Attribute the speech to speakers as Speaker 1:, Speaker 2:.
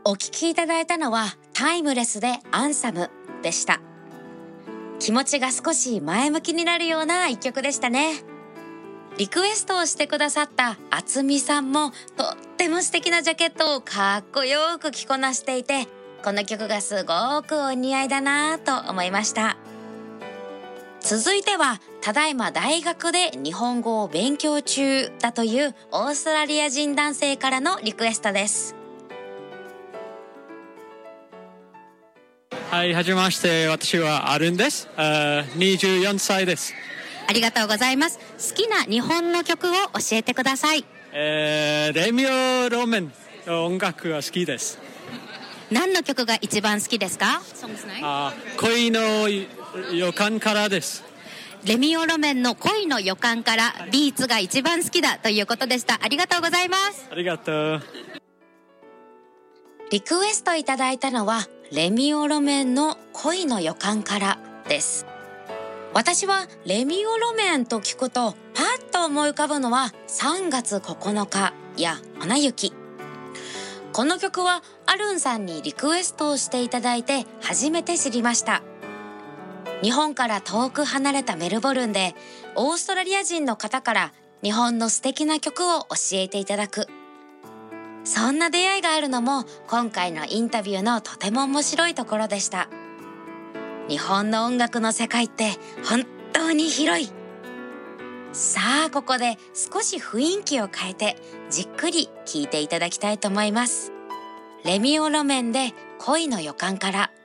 Speaker 1: お聴きいただいたのはタイムレスでアンサムでした。気持ちが少し前向きになるような一曲でしたね。リクエストをしてくださったあつみさんもとっても素敵なジャケットをかっこよく着こなしていて、この曲がすごくお似合いだなと思いました。続いてはただいま大学で日本語を勉強中だというオーストラリア人男性からのリクエストです。
Speaker 2: はい、はじめまして。私はアルンです。24歳です。
Speaker 1: ありがとうございます。好きな日本の曲を教えてください。
Speaker 2: レミオロメンの音楽が好きです。
Speaker 1: 何の曲が一番好きですか？
Speaker 2: 恋の予感からです。
Speaker 1: レミオロメンの恋の予感からビーツが一番好きだということでした。ありがとうございます。
Speaker 2: ありがとう。
Speaker 1: リクエストいただいたのはレミオロメンの恋の予感からです。私はレミオロメンと聞くとパッと思い浮かぶのは3月9日やアナ雪。この曲はアルンさんにリクエストをしていただいて初めて知りました。日本から遠く離れたメルボルンでオーストラリア人の方から日本の素敵な曲を教えていただく、そんな出会いがあるのも今回のインタビューのとても面白いところでした。日本の音楽の世界って本当に広い。さあここで少し雰囲気を変えてじっくり聴いていただきたいと思います。レミオロメンで恋の予感から。